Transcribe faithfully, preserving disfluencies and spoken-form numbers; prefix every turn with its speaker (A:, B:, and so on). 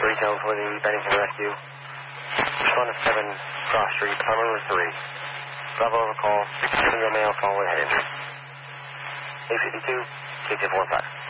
A: Tone for the Bennington Rescue. Respond to seven Cross Street, Honolulu three. Bravo over call, six seven your mail, call ahead. eight fifty-two, K two four five.